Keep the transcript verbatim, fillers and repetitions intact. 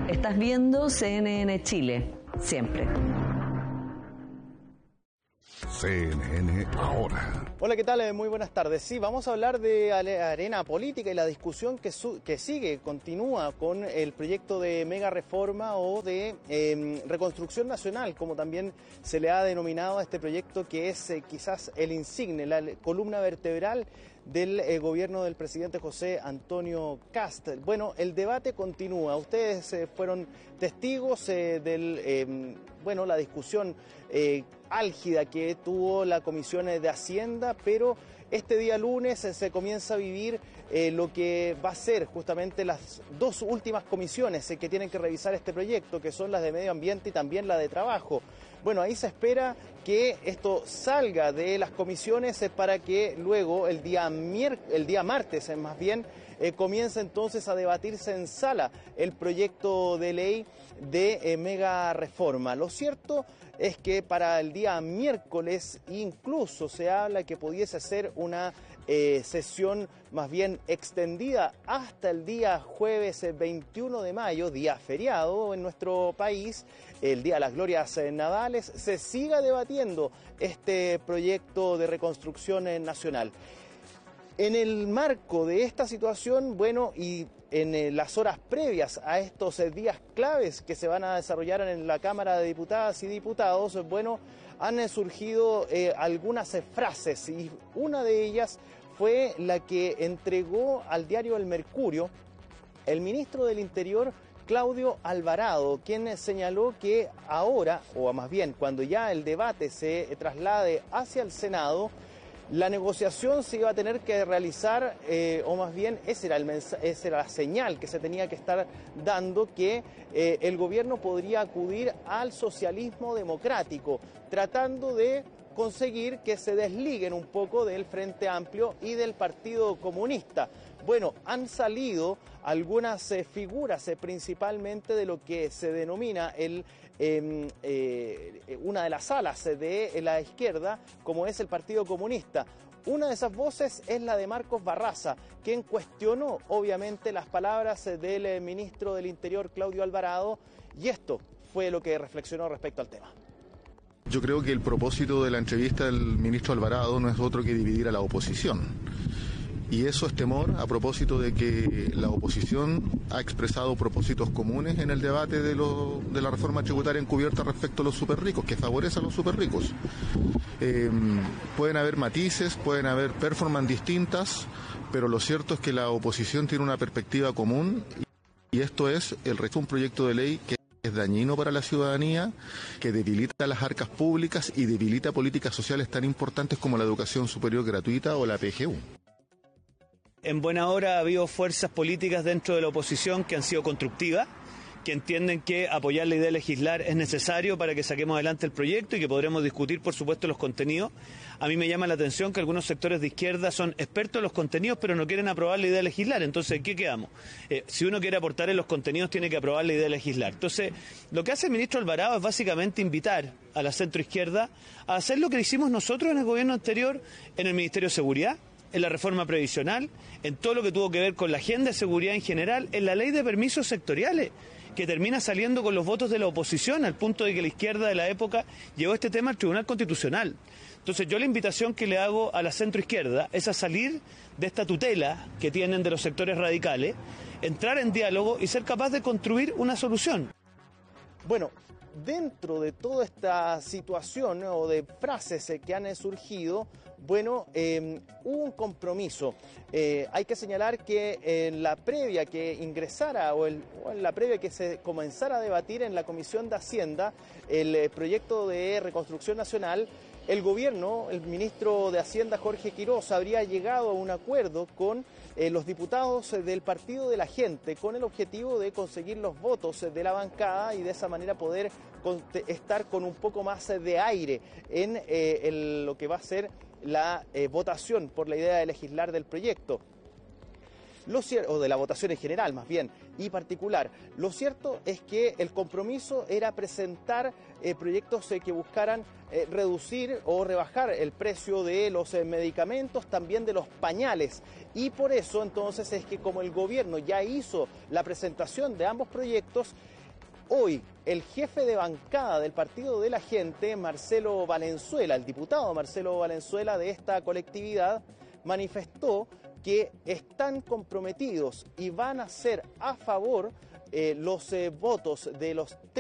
Estás viendo C N N Chile, siempre. C N N Ahora. Hola, ¿qué tal? Muy buenas tardes. Sí, vamos a hablar de arena política y la discusión que, su que sigue, continúa con el proyecto de mega reforma o de eh, reconstrucción nacional, como también se le ha denominado a este proyecto, que es eh, quizás el insigne, la columna vertebral del eh, gobierno del presidente José Antonio Kast. Bueno, el debate continúa. Ustedes eh, fueron testigos eh, del, eh, bueno, la discusión eh, álgida que tuvo la Comisión de Hacienda, pero este día lunes eh, se comienza a vivir eh, lo que va a ser justamente las dos últimas comisiones eh, que tienen que revisar este proyecto, que son las de Medio Ambiente y también la de Trabajo. Bueno, ahí se espera que esto salga de las comisiones eh, para que luego el día, el día martes, eh, más bien, eh, comience entonces a debatirse en sala el proyecto de ley de eh, mega reforma. Lo cierto es que para el día miércoles incluso se habla que pudiese ser una eh, sesión más bien extendida hasta el día jueves veintiuno de mayo, día feriado en nuestro país, el Día de las Glorias Nadales, se siga debatiendo este proyecto de reconstrucción nacional. En el marco de esta situación, bueno, y en las horas previas a estos días claves que se van a desarrollar en la Cámara de Diputadas y Diputados, bueno, han surgido eh, algunas eh, frases, y una de ellas fue la que entregó al diario El Mercurio el ministro del Interior, Claudio Alvarado, quien señaló que ahora, o más bien cuando ya el debate se traslade hacia el Senado, la negociación se iba a tener que realizar, eh, o más bien esa era, el esa era la señal que se tenía que estar dando, que eh, el gobierno podría acudir al socialismo democrático, tratando de conseguir que se desliguen un poco del Frente Amplio y del Partido Comunista. Bueno, han salido algunas eh, figuras, eh, principalmente de lo que se denomina el, eh, eh, una de las alas de la izquierda, como es el Partido Comunista. Una de esas voces es la de Marcos Barraza, quien cuestionó obviamente las palabras del eh, ministro del Interior, Claudio Alvarado, y esto fue lo que reflexionó respecto al tema. Yo creo que el propósito de la entrevista del ministro Alvarado no es otro que dividir a la oposición. Y eso es temor a propósito de que la oposición ha expresado propósitos comunes en el debate de, lo, de la reforma tributaria encubierta respecto a los superricos, que favorece a los superricos. Eh, pueden haber matices, pueden haber performances distintas, pero lo cierto es que la oposición tiene una perspectiva común, y esto es el resto de un proyecto de ley que es dañino para la ciudadanía, que debilita las arcas públicas y debilita políticas sociales tan importantes como la educación superior gratuita o la P G U. En buena hora ha habido fuerzas políticas dentro de la oposición que han sido constructivas, que entienden que apoyar la idea de legislar es necesario para que saquemos adelante el proyecto y que podremos discutir, por supuesto, los contenidos. A mí me llama la atención que algunos sectores de izquierda son expertos en los contenidos, pero no quieren aprobar la idea de legislar. Entonces, ¿qué quedamos? Eh, si uno quiere aportar en los contenidos, tiene que aprobar la idea de legislar. Entonces, lo que hace el ministro Alvarado es básicamente invitar a la centroizquierda a hacer lo que hicimos nosotros en el gobierno anterior, en el Ministerio de Seguridad, en la reforma previsional, en todo lo que tuvo que ver con la agenda de seguridad en general, en la ley de permisos sectoriales, que termina saliendo con los votos de la oposición, al punto de que la izquierda de la época llevó este tema al Tribunal Constitucional. Entonces yo la invitación que le hago a la centroizquierda es a salir de esta tutela que tienen de los sectores radicales, entrar en diálogo y ser capaz de construir una solución. Bueno, dentro de toda esta situación, ¿no?, o de frases eh, que han eh, surgido, bueno, eh, hubo un compromiso. Eh, hay que señalar que en la previa que ingresara, o, el, o en la previa que se comenzara a debatir en la Comisión de Hacienda el eh, proyecto de reconstrucción nacional, el gobierno, el ministro de Hacienda, Jorge Quiroz, habría llegado a un acuerdo con eh, los diputados eh, del Partido de la Gente, con el objetivo de conseguir los votos eh, de la bancada y de esa manera poder con, estar con un poco más eh, de aire en eh, el, lo que va a ser la eh, votación por la idea de legislar del proyecto. Lo cier- o de la votación en general más bien, y particular. Lo cierto es que el compromiso era presentar eh, proyectos eh, que buscaran eh, reducir o rebajar el precio de los eh, medicamentos, también de los pañales. Y por eso entonces es que como el gobierno ya hizo la presentación de ambos proyectos, hoy el jefe de bancada del Partido de la Gente, Marcelo Valenzuela, el diputado Marcelo Valenzuela de esta colectividad, manifestó que están comprometidos y van a ser a favor eh, los eh, votos de los